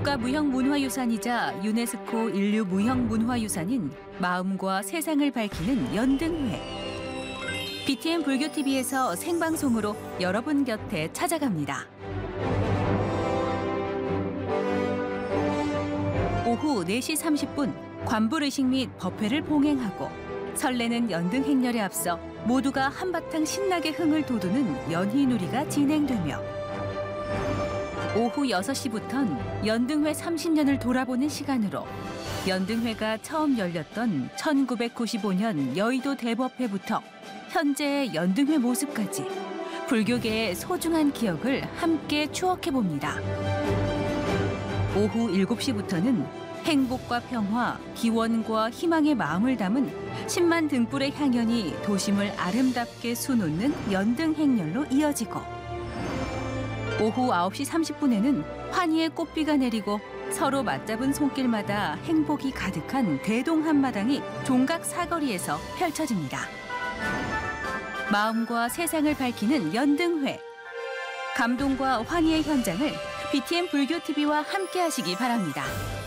국가무형문화유산이자 유네스코 인류 무형문화유산인 마음과 세상을 밝히는 연등회. BTN 불교TV에서 생방송으로 여러분 곁에 찾아갑니다. 오후 4시 30분 관불의식 및 법회를 봉행하고 설레는 연등 행렬에 앞서 모두가 한바탕 신나게 흥을 돋우는 연희누리가 진행되며 오후 6시부턴 연등회 30년을 돌아보는 시간으로 연등회가 처음 열렸던 1995년 여의도 대법회부터 현재의 연등회 모습까지 불교계의 소중한 기억을 함께 추억해봅니다. 오후 7시부터는 행복과 평화, 기원과 희망의 마음을 담은 10만 등불의 향연이 도심을 아름답게 수놓는 연등 행렬로 이어지고 오후 9시 30분에는 환희의 꽃비가 내리고 서로 맞잡은 손길마다 행복이 가득한 대동 한마당이 종각 사거리에서 펼쳐집니다. 마음과 세상을 밝히는 연등회. 감동과 환희의 현장을 BTN 불교TV와 함께 하시기 바랍니다.